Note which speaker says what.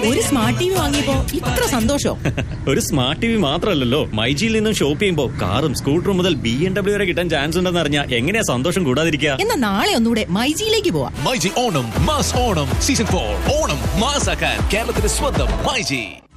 Speaker 1: ഒരു smart T V വാങ്ങിയപ്പോ ഇത്ര സന്തോഷം.
Speaker 2: ഒരു സ്മാർട്ട് ടി വി മാത്രമല്ലല്ലോ, മൈജിയിൽ നിന്നും ഷോപ്പ് ചെയ്യുമ്പോൾ കാറും സ്കൂട്ടറും മുതൽ BMW വരെ കിട്ടാൻ ചാൻസ് ഉണ്ടെന്ന് അറിഞ്ഞാൽ എങ്ങനെയാ സന്തോഷം കൂടാതിരിക്കുക?
Speaker 1: എന്നാ നാളെ ഒന്നുകൂടെ മൈജിയിലേക്ക് പോവാം.
Speaker 3: മൈജി ഓണം മാസ് ഓണം സീസൺ 4 ഓണം മാസാക്കാൻ കേരളത്തിന്റെ സ്വന്തം മൈജി.